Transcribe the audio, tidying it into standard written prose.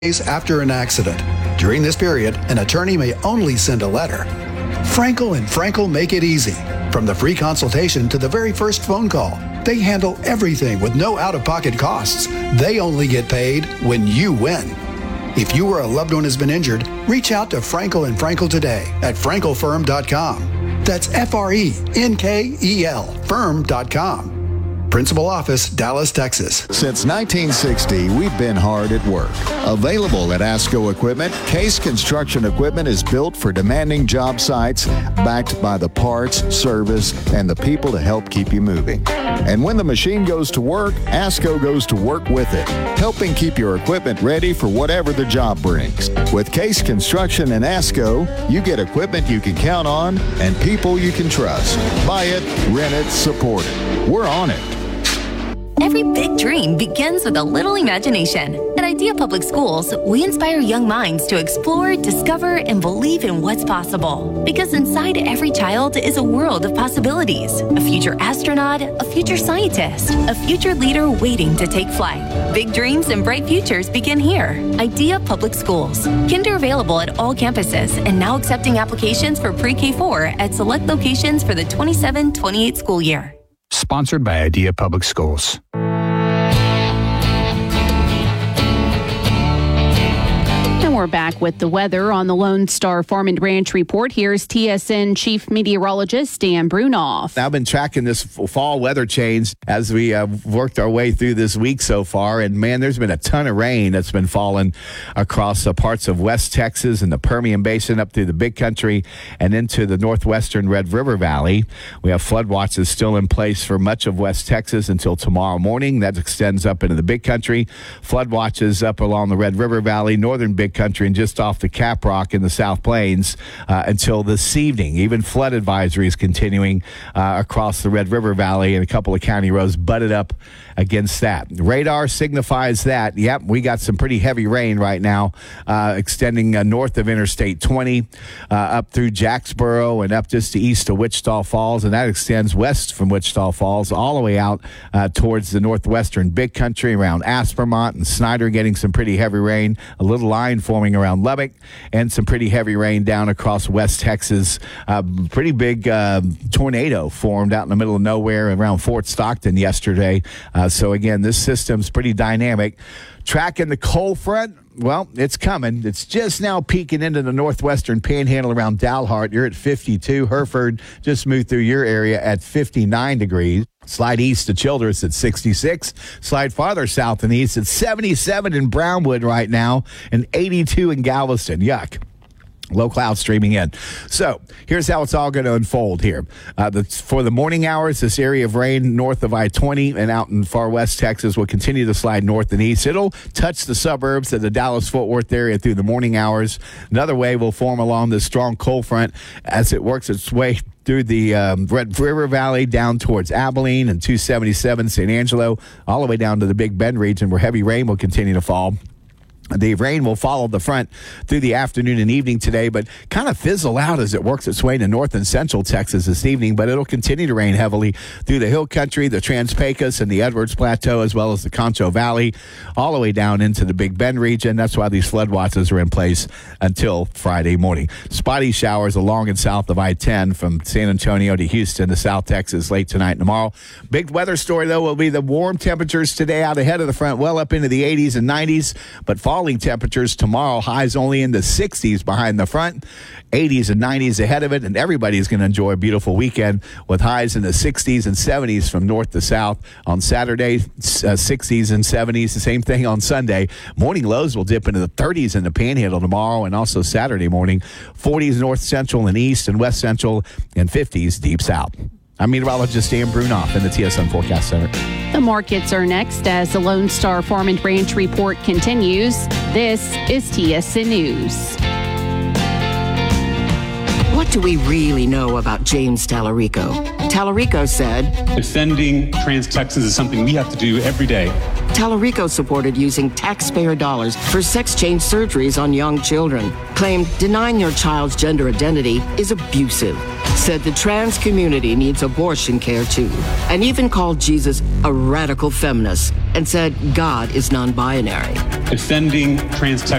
days after an accident. During this period, an attorney may only send a letter. Frankel and Frankel make it easy. From the free consultation to the very first phone call, they handle everything with no out-of-pocket costs. They only get paid when you win. If you or a loved one has been injured, reach out to Frankel and Frankel today at frankelfirm.com. That's FRENKEL firm.com. Principal Office, Dallas, Texas. Since 1960, we've been hard at work. Available at ASCO Equipment, Case Construction Equipment is built for demanding job sites, backed by the parts, service, and the people to help keep you moving. And when the machine goes to work, ASCO goes to work with it, helping keep your equipment ready for whatever the job brings. With Case Construction and ASCO, you get equipment you can count on and people you can trust. Buy it, rent it, support it. We're on it. Every big dream begins with a little imagination. At Idea Public Schools, we inspire young minds to explore, discover, and believe in what's possible. Because inside every child is a world of possibilities. A future astronaut, a future scientist, a future leader waiting to take flight. Big dreams and bright futures begin here. Idea Public Schools. Kinder available at all campuses and now accepting applications for pre-K4 at select locations for the 27-28 school year. Sponsored by Idea Public Schools. And we're back with the weather on the Lone Star Farm and Ranch Report. Here's TSN Chief Meteorologist Dan Brunoff. I've been tracking this fall weather change as we worked our way through this week so far. And, man, there's been a ton of rain that's been falling across parts of West Texas and the Permian Basin up through the Big Country and into the northwestern Red River Valley. We have flood watches still in place for much of West Texas until tomorrow morning. That extends up into the Big Country. Flood watches up along the Red River Valley, northern Big Country, and just off the Caprock in the South Plains until this evening. Even flood advisories continuing across the Red River Valley, and a couple of county roads butted up against that. Radar signifies that, yep, we got some pretty heavy rain right now extending north of Interstate 20 up through Jacksboro and up just to east of Wichita Falls, and that extends west from Wichita Falls all the way out towards the northwestern Big Country around Aspermont and Snyder, getting some pretty heavy rain, a little line forming around Lubbock, and some pretty heavy rain down across West Texas. Pretty big tornado formed out in the middle of nowhere around Fort Stockton yesterday. So, again, this system's pretty dynamic. Tracking the cold front, well, it's coming. It's just now peeking into the northwestern panhandle around Dalhart. You're at 52. Hereford just moved through your area at 59 degrees. Slide east to Childress at 66. Slide farther south and east at 77 in Brownwood right now and 82 in Galveston. Yuck. Low cloud streaming in. So here's how it's all going to unfold here. For the morning hours, this area of rain north of I-20 and out in far west Texas will continue to slide north and east. It'll touch the suburbs of the Dallas-Fort Worth area through the morning hours. Another wave will form along this strong cold front as it works its way through the Red River Valley down towards Abilene and 277 San Angelo, all the way down to the Big Bend region where heavy rain will continue to fall. The rain will follow the front through the afternoon and evening today, but kind of fizzle out as it works its way to north and central Texas this evening. But it'll continue to rain heavily through the Hill Country, the Trans-Pecos, and the Edwards Plateau, as well as the Concho Valley, all the way down into the Big Bend region. That's why these flood watches are in place until Friday morning. Spotty showers along and south of I-10 from San Antonio to Houston to South Texas late tonight and tomorrow. Big weather story, though, will be the warm temperatures today out ahead of the front, well up into the 80s and 90s, but falling temperatures tomorrow, highs only in the 60s behind the front, 80s and 90s ahead of it, and everybody's going to enjoy a beautiful weekend with highs in the 60s and 70s from north to south. On Saturday, 60s and 70s, the same thing on Sunday. Morning lows will dip into the 30s in the Panhandle tomorrow, and also Saturday morning, 40s north central and east and west central, and 50s deep south. I'm meteorologist Dan Brunoff in the TSN Forecast Center. The markets are next as the Lone Star Farm and Ranch Report continues. This is TSN News. What do we really know about James Tallarico? Tallarico said, defending trans Texans is something we have to do every day. Tallarico supported using taxpayer dollars for sex change surgeries on young children. Claimed denying your child's gender identity is abusive. Said the trans community needs abortion care too. And even called Jesus a radical feminist and said God is non-binary. Defending trans